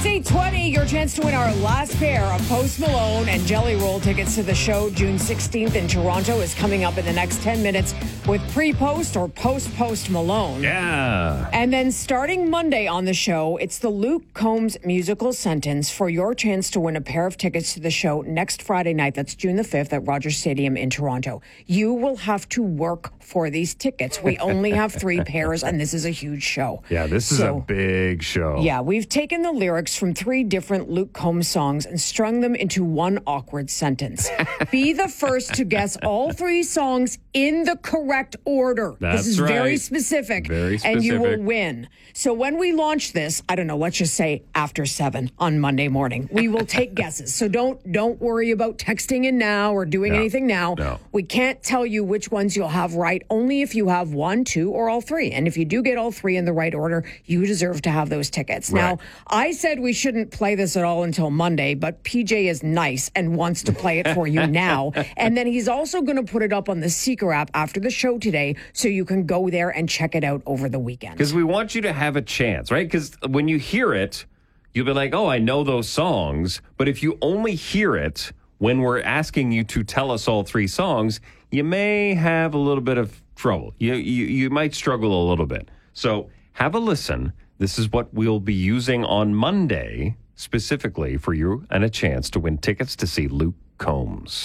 It's 8:20. Your chance to win our last pair of Post Malone and Jelly Roll tickets to the show June 16th in Toronto is coming up in the next 10 minutes with pre-post or post-Post Malone. Yeah. And then starting Monday on the show, it's the Luke Combs musical sentence for your chance to win a pair of tickets to the show next Friday night. That's June the 5th at Rogers Stadium in Toronto. You will have to work for these tickets. We only have 3 pairs, and this is a huge show. Yeah, this is a big show. Yeah, we've taken the lyrics from 3 different Luke Combs songs and strung them into one awkward sentence. Be the first to guess all 3 songs in the correct order. That's this is right. very specific. Very specific. And you will win. So when we launch this, I don't know, let's just say after 7 on Monday morning, we will take guesses. So don't worry about texting in now or doing anything now. No. We can't tell you which ones you'll have right, only if you have 1, 2, or all 3. And if you do get all 3 in the right order, you deserve to have those tickets. Right. Now, I said we shouldn't play this at all until Monday, but PJ is nice and wants to play it for you now. And then he's also going to put it up on the Seeker app after the show today, so you can go there and check it out over the weekend. Because we want you to have a chance, right? Because when you hear it, you'll be like, oh, I know those songs. But if you only hear it when we're asking you to tell us all 3 songs, you may have a little bit of trouble. You might struggle a little bit. So have a listen. This is what we'll be using on Monday specifically for you and a chance to win tickets to see Luke Combs.